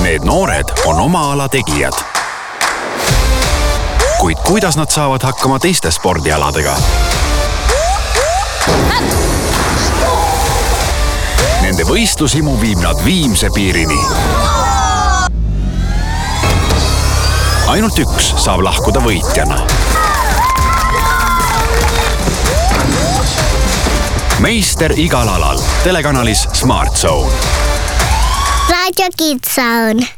Need noored on oma ala tegijad. Kuid kuidas nad saavad hakkama teiste spordialadega? Nende võistlusimu viib nad viimse piirini. Ainult üks saab lahkuda võitjana. Meister igal alal. Telekanalis Smart Zone. Radio Kids Zone.